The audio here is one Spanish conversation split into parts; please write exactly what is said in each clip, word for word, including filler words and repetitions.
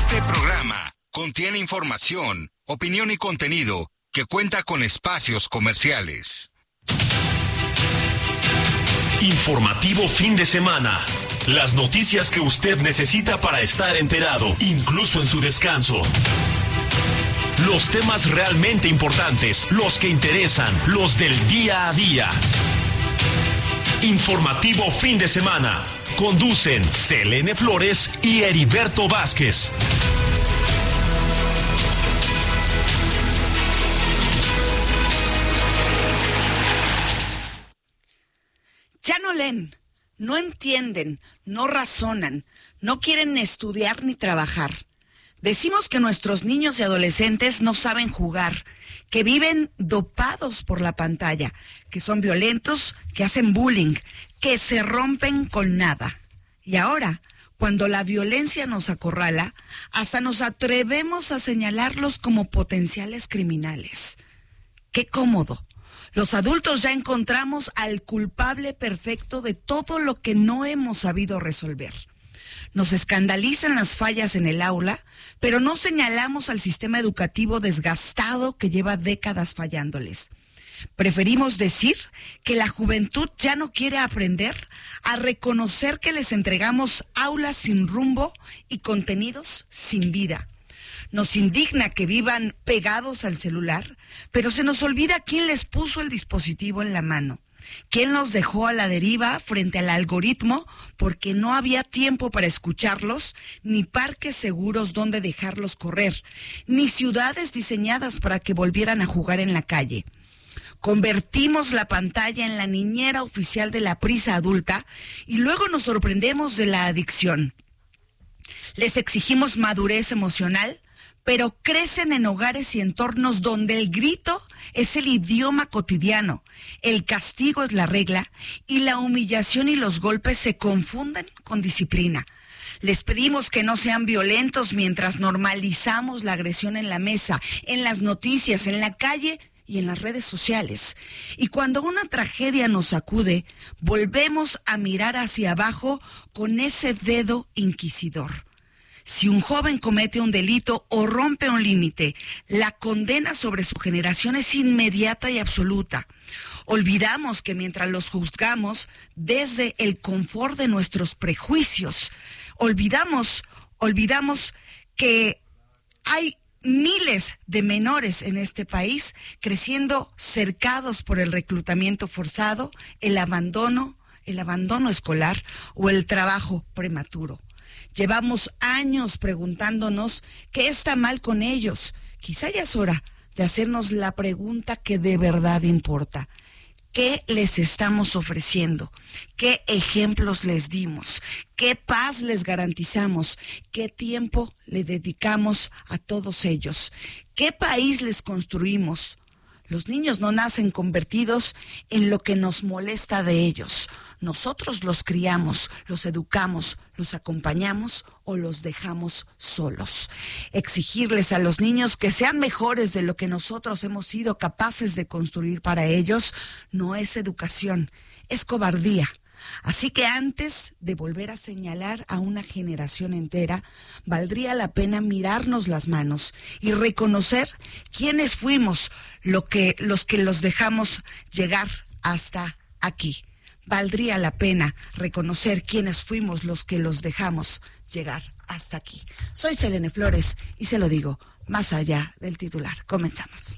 Este programa contiene información, opinión y contenido que cuenta con espacios comerciales. Informativo fin de semana. Las noticias que usted necesita para estar enterado, incluso en su descanso. Los temas realmente importantes, los que interesan, los del día a día. Informativo fin de semana. Conducen Selene Flores y Heriberto Vázquez. Ya no leen, no entienden, no razonan, no quieren estudiar ni trabajar. Decimos que nuestros niños y adolescentes no saben jugar, que viven dopados por la pantalla, que son violentos, que hacen bullying, que se rompen con nada. Y ahora, cuando la violencia nos acorrala, hasta nos atrevemos a señalarlos como potenciales criminales. ¡Qué cómodo! Los adultos ya encontramos al culpable perfecto de todo lo que no hemos sabido resolver. Nos escandalizan las fallas en el aula, pero no señalamos al sistema educativo desgastado que lleva décadas fallándoles. Preferimos decir que la juventud ya no quiere aprender, a reconocer que les entregamos aulas sin rumbo y contenidos sin vida. Nos indigna que vivan pegados al celular, pero se nos olvida quién les puso el dispositivo en la mano, quién los dejó a la deriva frente al algoritmo porque no había tiempo para escucharlos, ni parques seguros donde dejarlos correr, ni ciudades diseñadas para que volvieran a jugar en la calle. Convertimos la pantalla en la niñera oficial de la prisa adulta y luego nos sorprendemos de la adicción. Les exigimos madurez emocional, pero crecen en hogares y entornos donde el grito es el idioma cotidiano, el castigo es la regla y la humillación y los golpes se confunden con disciplina. Les pedimos que no sean violentos mientras normalizamos la agresión en la mesa, en las noticias, en la calle y en las redes sociales. Y cuando una tragedia nos sacude, volvemos a mirar hacia abajo con ese dedo inquisidor. Si un joven comete un delito o rompe un límite, la condena sobre su generación es inmediata y absoluta. Olvidamos que mientras los juzgamos desde el confort de nuestros prejuicios, olvidamos, olvidamos que hay miles de menores en este país creciendo cercados por el reclutamiento forzado, el abandono, el abandono escolar o el trabajo prematuro. Llevamos años preguntándonos qué está mal con ellos. Quizá ya es hora de hacernos la pregunta que de verdad importa. ¿Qué les estamos ofreciendo? ¿Qué ejemplos les dimos? ¿Qué paz les garantizamos? ¿Qué tiempo le dedicamos a todos ellos? ¿Qué país les construimos? Los niños no nacen convertidos en lo que nos molesta de ellos. Nosotros los criamos, los educamos, los acompañamos o los dejamos solos. Exigirles a los niños que sean mejores de lo que nosotros hemos sido capaces de construir para ellos no es educación, es cobardía. Así que antes de volver a señalar a una generación entera, valdría la pena mirarnos las manos y reconocer quiénes fuimos lo que, los que los dejamos llegar hasta aquí. Valdría la pena reconocer quiénes fuimos los que los dejamos llegar hasta aquí. Soy Selene Flores y se lo digo más allá del titular. Comenzamos.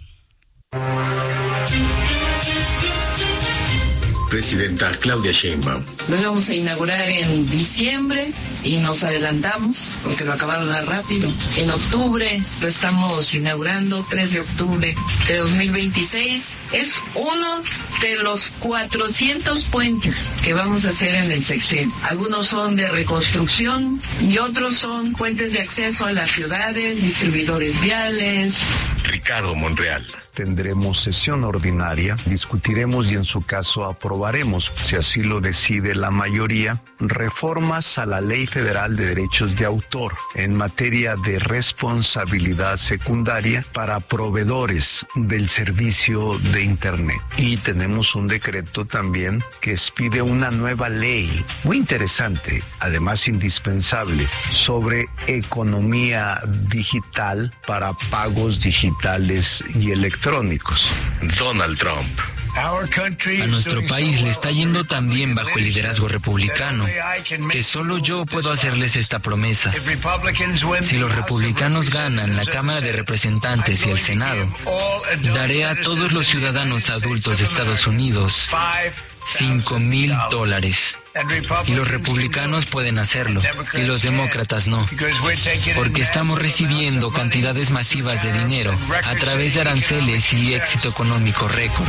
Presidenta Claudia Sheinbaum. Lo íbamos a inaugurar en diciembre y nos adelantamos porque lo acabaron más rápido. En octubre lo estamos inaugurando, tres de octubre de dos mil veintiséis. Es uno de los cuatrocientos puentes que vamos a hacer en el sexenio. Algunos son de reconstrucción y otros son puentes de acceso a las ciudades, distribuidores viales, Ricardo Monreal. Tendremos sesión ordinaria, discutiremos y en su caso aprobaremos, si así lo decide la mayoría, reformas a la Ley Federal de Derechos de Autor en materia de responsabilidad secundaria para proveedores del servicio de Internet. Y tenemos un decreto también que expide una nueva ley muy interesante, además indispensable, sobre economía digital para pagos digitales y electrónicos. Donald Trump. A nuestro país le está yendo tan bien bajo el liderazgo republicano que solo yo puedo hacerles esta promesa. Si los republicanos ganan la Cámara de Representantes y el Senado, daré a todos los ciudadanos adultos de Estados Unidos cinco mil dólares. Y los republicanos pueden hacerlo, y los demócratas no, porque estamos recibiendo cantidades masivas de dinero a través de aranceles y éxito económico récord.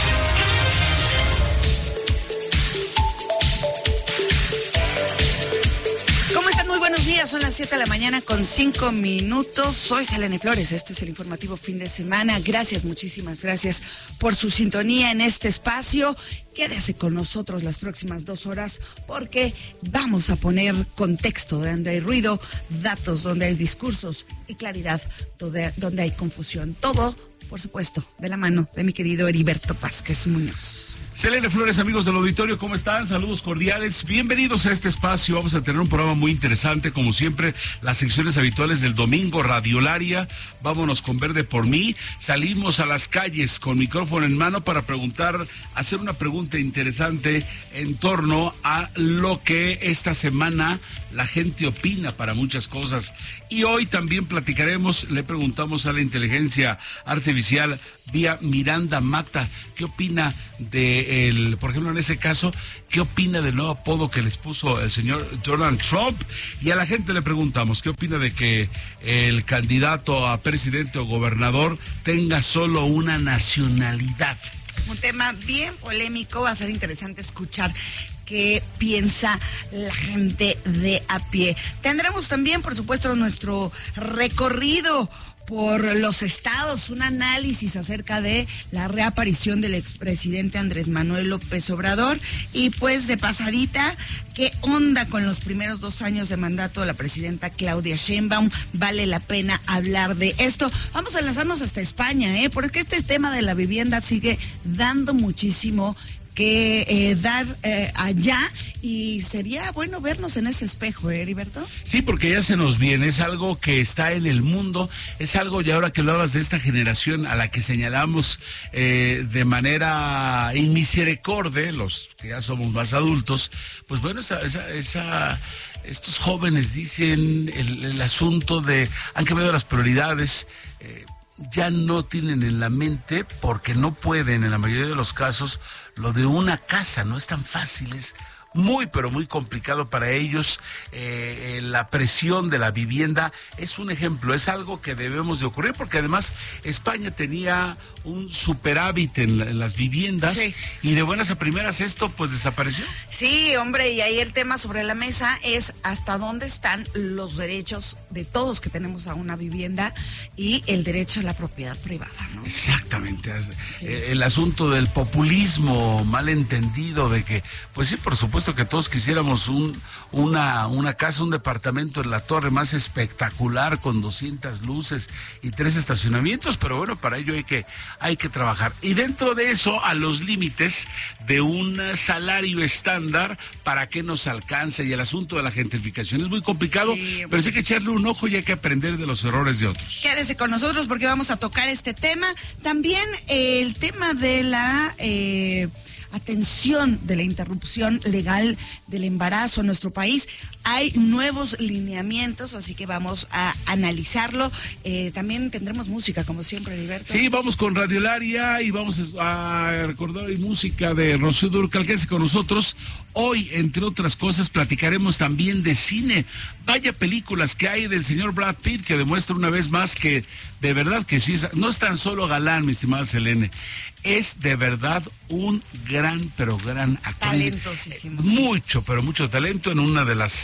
Buenos días, son las siete de la mañana con cinco minutos. Soy Selene Flores, este es el informativo fin de semana. Gracias, muchísimas gracias por su sintonía en este espacio. Quédese con nosotros las próximas dos horas porque vamos a poner contexto donde hay ruido, datos donde hay discursos y claridad donde, donde hay confusión. Todo, por supuesto, de la mano de mi querido Heriberto Vázquez Muñoz. Selene Flores, amigos del auditorio, ¿cómo están? Saludos cordiales. Bienvenidos a este espacio. Vamos a tener un programa muy interesante, como siempre, las secciones habituales del domingo, Radiolaria. Vámonos con Verde por mí. Salimos a las calles con micrófono en mano para preguntar, hacer una pregunta interesante en torno a lo que esta semana la gente opina para muchas cosas. Y hoy también platicaremos, le preguntamos a la inteligencia artificial vía Miranda Mata, ¿qué opina de el, por ejemplo, en ese caso, qué opina del nuevo apodo que les puso el señor Donald Trump? Y a la gente le preguntamos, ¿qué opina de que el candidato a presidente o gobernador tenga solo una nacionalidad? Un tema bien polémico, va a ser interesante escuchar qué piensa la gente de a pie. Tendremos también, por supuesto, nuestro recorrido por los estados, un análisis acerca de la reaparición del expresidente Andrés Manuel López Obrador y pues de pasadita, ¿qué onda con los primeros dos años de mandato de la presidenta Claudia Sheinbaum? Vale la pena hablar de esto. Vamos a enlazarnos hasta España, ¿eh? Porque este tema de la vivienda sigue dando muchísimo que eh, dar eh, allá y sería bueno vernos en ese espejo, ¿eh, Heriberto? Sí, porque ya se nos viene, es algo que está en el mundo, es algo, y ahora que hablabas de esta generación a la que señalamos eh, de manera inmisericordia, los que ya somos más adultos, pues bueno, esa, esa, esa estos jóvenes dicen el, el asunto de, han cambiado las prioridades, eh, ya no tienen en la mente, porque no pueden en la mayoría de los casos, lo de una casa, no es tan fácil, es muy pero muy complicado para ellos. Eh, la presión de la vivienda es un ejemplo, es algo que debemos de ocurrir, porque además España tenía un superávit en, la, en las viviendas, sí, y de buenas a primeras esto pues desapareció. Sí, hombre, y ahí el tema sobre la mesa es hasta dónde están los derechos de todos que tenemos a una vivienda y el derecho a la propiedad privada, ¿no? Exactamente, sí. El asunto del populismo mal entendido de que, pues sí, por supuesto que todos quisiéramos un, una, una casa, un departamento en la torre más espectacular con doscientas luces y tres estacionamientos, pero bueno, para ello hay que, hay que trabajar. Y dentro de eso, a los límites de un salario estándar, ¿para qué nos alcanza? Y el asunto de la gentrificación es muy complicado, sí, pero sí hay que echarle un ojo y hay que aprender de los errores de otros. Quédese con nosotros porque vamos a tocar este tema. También eh, el tema de la... Eh, atención de la interrupción legal del embarazo en nuestro país. Hay nuevos lineamientos, así que vamos a analizarlo. Eh, también tendremos música, como siempre, Heriberto. Sí, vamos con Radiolaria y vamos a recordar hoy música de Rocío Dúrcal. Quédense con nosotros. Hoy, entre otras cosas, platicaremos también de cine. Vaya películas que hay del señor Brad Pitt, que demuestra una vez más que de verdad que sí, no es tan solo galán, mi estimada Selene, es de verdad un gran, pero gran actor. Talentosísimo. Mucho, pero mucho talento en una de las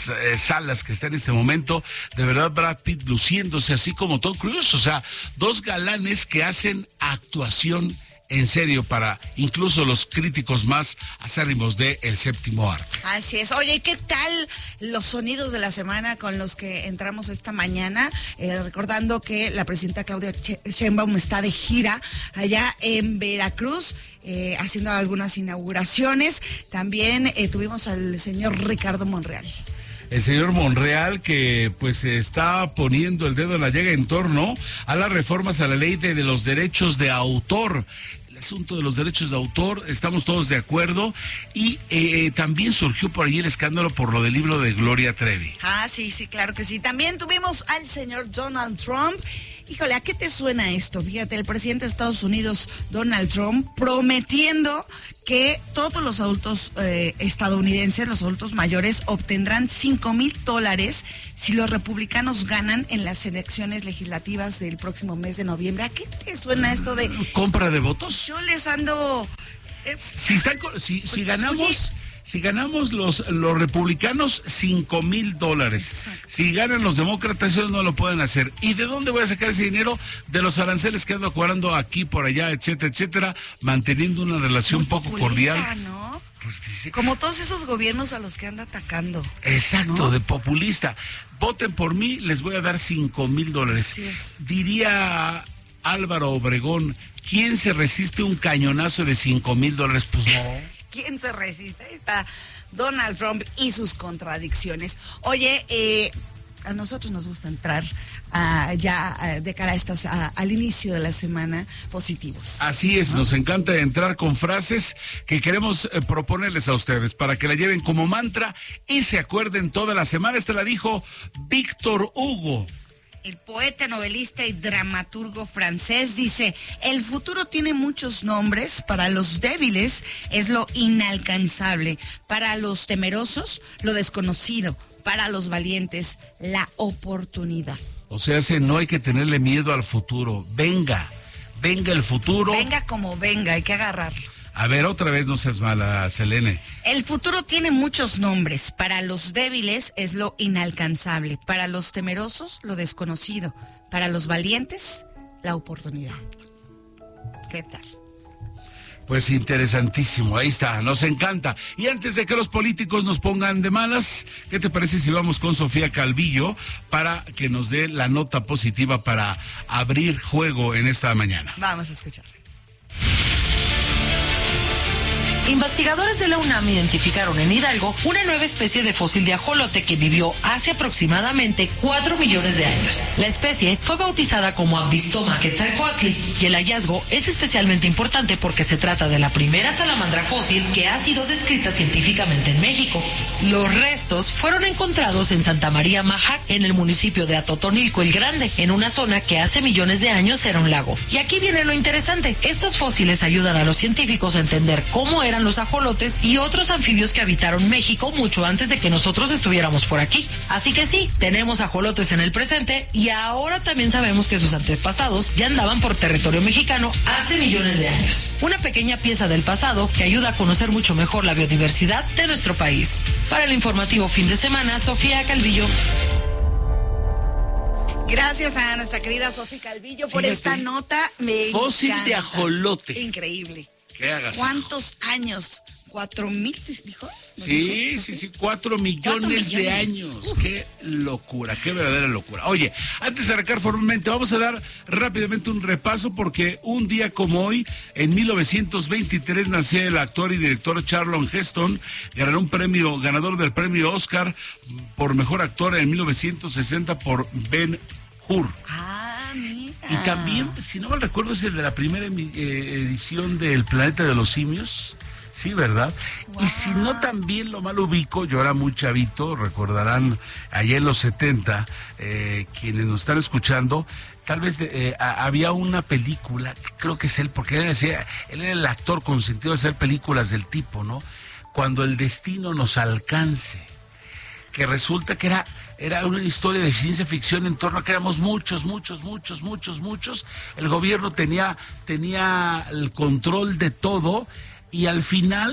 eh, salas que está en este momento. De verdad, Brad Pitt luciéndose así como Tom Cruise. O sea, dos galanes que hacen actuación en serio para incluso los críticos más acérrimos de El Séptimo Arte. Así es. Oye, ¿qué tal los sonidos de la semana con los que entramos esta mañana? Eh, recordando que la presidenta Claudia Sheinbaum está de gira allá en Veracruz, eh, haciendo algunas inauguraciones. También eh, tuvimos al señor Ricardo Monreal. El señor Monreal que pues está poniendo el dedo en la llaga en torno a las reformas a la ley de, de los derechos de autor. El asunto de los derechos de autor, estamos todos de acuerdo, y eh, también surgió por ahí el escándalo por lo del libro de Gloria Trevi. Ah, sí, sí, claro que sí. También tuvimos al señor Donald Trump. Híjole, ¿a qué te suena esto? Fíjate, el presidente de Estados Unidos, Donald Trump, prometiendo que todos los adultos eh, estadounidenses, los adultos mayores, obtendrán cinco mil dólares si los republicanos ganan en las elecciones legislativas del próximo mes de noviembre. ¿A qué te suena esto de compra de votos? Yo les ando... Eh, si, están, si, si ganamos... Oye, si ganamos los, los republicanos, cinco mil dólares. Si ganan los demócratas, ellos no lo pueden hacer. ¿Y de dónde voy a sacar ese dinero? De los aranceles que ando cobrando aquí, por allá, etcétera, etcétera, manteniendo una relación muy poco populista, cordial. ¿no? Pues dice, como todos esos gobiernos a los que anda atacando. Exacto, ¿no? De populista. Voten por mí, les voy a dar cinco mil dólares. Así es. Diría Álvaro Obregón, ¿quién se resiste un cañonazo de cinco mil dólares? Pues no. ¿Quién se resiste? Ahí está Donald Trump y sus contradicciones. Oye, eh, a nosotros nos gusta entrar uh, ya uh, de cara a estas, uh, al inicio de la semana positivos. Así es, ¿no? Nos encanta entrar con frases que queremos eh, proponerles a ustedes para que la lleven como mantra y se acuerden toda la semana. Esta la dijo Víctor Hugo. El poeta, novelista y dramaturgo francés dice: el futuro tiene muchos nombres, para los débiles es lo inalcanzable, para los temerosos lo desconocido, para los valientes la oportunidad. O sea, no hay que tenerle miedo al futuro. Venga, venga el futuro. Venga como venga, hay que agarrarlo. A ver, otra vez, no seas mala, Selene. El futuro tiene muchos nombres. Para los débiles es lo inalcanzable. Para los temerosos, lo desconocido. Para los valientes, la oportunidad. ¿Qué tal? Pues interesantísimo, ahí está, nos encanta. Y antes de que los políticos nos pongan de malas, ¿qué te parece si vamos con Sofía Calvillo para que nos dé la nota positiva para abrir juego en esta mañana? Vamos a escuchar. Investigadores de la UNAM identificaron en Hidalgo una nueva especie de fósil de ajolote que vivió hace aproximadamente cuatro millones de años. La especie fue bautizada como Ambystoma quetzalcoatli y el hallazgo es especialmente importante porque se trata de la primera salamandra fósil que ha sido descrita científicamente en México. Los restos fueron encontrados en Santa María Majac, en el municipio de Atotonilco el Grande, en una zona que hace millones de años era un lago. Y aquí viene lo interesante: estos fósiles ayudan a los científicos a entender cómo eran los ajolotes y otros anfibios que habitaron México mucho antes de que nosotros estuviéramos por aquí. Así que sí, tenemos ajolotes en el presente y ahora también sabemos que sus antepasados ya andaban por territorio mexicano hace millones de años. Una pequeña pieza del pasado que ayuda a conocer mucho mejor la biodiversidad de nuestro país. Para el informativo fin de semana, Sofía Calvillo. Gracias a nuestra querida Sofía Calvillo por Fíjate, esta nota. Me fósil encanta. de ajolote. Increíble. ¿Qué ¿Cuántos años? ¿Cuatro mil, dijo? Sí, sí, sí, cuatro millones, millones de años. Uf. Qué locura, qué verdadera locura. Oye, antes de arrancar formalmente, vamos a dar rápidamente un repaso porque un día como hoy, en mil novecientos veintitrés, nació el actor y director Charlton Heston, ganó un premio, ganador del premio Oscar por mejor actor en mil novecientos sesenta por Ben-Hur. Ah, mira. Y también, si no mal recuerdo, es el de la primera edición del Planeta de los Simios. Sí, ¿verdad? Wow. Y si no también lo mal ubico, yo era muy chavito, recordarán allá en los setenta, eh, quienes nos están escuchando, tal vez eh, a, había una película, creo que es él, porque él, decía, él era el actor consentido de hacer películas del tipo, ¿no? Cuando el destino nos alcance, que resulta que era... Era una historia de ciencia ficción en torno a que éramos muchos, muchos, muchos, muchos, muchos. El gobierno tenía, tenía el control de todo y al final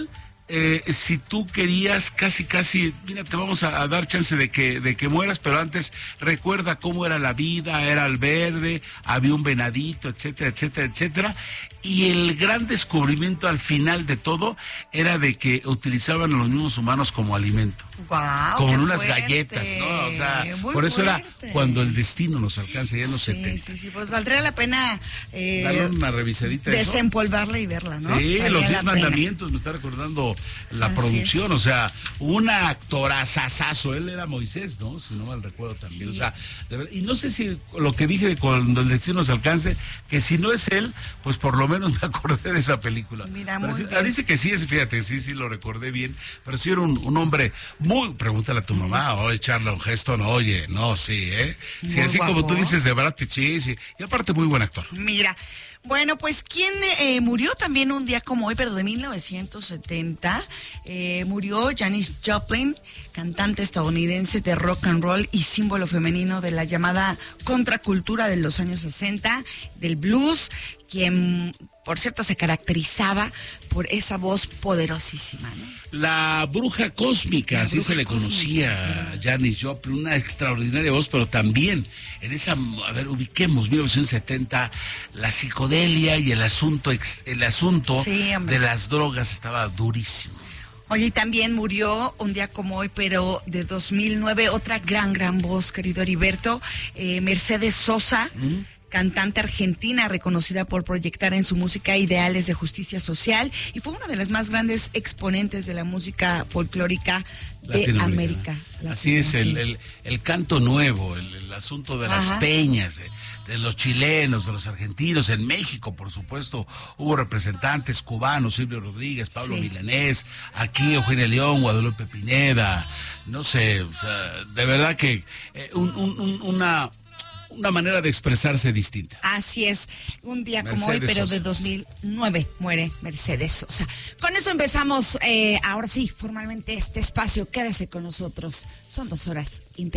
eh, si tú querías casi, casi, mira, te vamos a, a dar chance de que, de que mueras, pero antes recuerda cómo era la vida, era el verde, había un venadito, etcétera, etcétera, etcétera. Y el gran descubrimiento al final de todo era de que utilizaban a los mismos humanos como alimento. Wow, con unas fuerte. galletas, ¿no? O sea, Muy por eso fuerte. era cuando el destino nos alcanza, ya en los sí, setenta. Sí, sí, pues valdría la pena eh, darle una revisadita. Desempolvarla y verla, ¿no? Sí, Valdría los diez la mandamientos, me está recordando la Así producción, es. o sea, un actorazazazo, él era Moisés, ¿no? Si no mal recuerdo también, sí. O sea, de verdad, y no sé si lo que dije de cuando el destino nos alcance, que si no es él, pues por lo menos me acordé de esa película. Mira, pero muy sí, bien. dice que sí, fíjate, sí, sí lo recordé bien, pero sí era un, un hombre muy, pregúntale a tu mamá, oye, Charla Heston, oye, no, sí, ¿eh? Sí, Muy así guapo. como tú dices de Brad Pitt, sí, sí, y aparte muy buen actor. Mira, bueno, pues quien eh, murió también un día como hoy, pero de mil novecientos setenta, eh, murió Janis Joplin, cantante estadounidense de rock and roll y símbolo femenino de la llamada contracultura de los años sesenta, del blues, quien, por cierto, se caracterizaba por esa voz poderosísima, ¿no? La bruja cósmica, La así bruja se le conocía a Janis Joplin, una extraordinaria voz, pero también en esa, a ver, ubiquemos, mil novecientos setenta, la psicodelia y el asunto, el asunto Sí, de las drogas estaba durísimo. Oye, y también murió un día como hoy, pero de dos mil nueve, otra gran, gran voz, querido Heriberto, eh, Mercedes Sosa. ¿Mm? Cantante argentina reconocida por proyectar en su música ideales de justicia social y fue una de las más grandes exponentes de la música folclórica de América Latina. Así es, sí. el, el, el canto nuevo, el, el asunto de las Ajá. peñas, de, de los chilenos, de los argentinos, en México, por supuesto, hubo representantes cubanos, Silvio Rodríguez, Pablo Sí. Milanés, aquí Eugenia León, Guadalupe Pineda, no sé, o sea, de verdad que eh, un, un, un, una... una manera de expresarse distinta. Así es, un día Mercedes como hoy, pero Sosa. de dos mil nueve muere Mercedes Sosa. Con eso empezamos, eh, ahora sí, formalmente este espacio. Quédese con nosotros. Son dos horas